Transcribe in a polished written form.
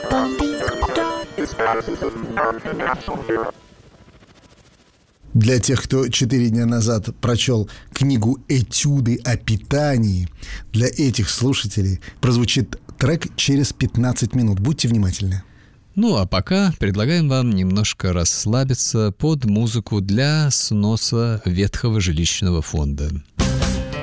Для тех, кто 4 дня назад прочел книгу «Этюды о питании», для этих слушателей прозвучит трек через 15 минут. Будьте внимательны. Ну а пока предлагаем вам немножко расслабиться под музыку для сноса ветхого жилищного фонда.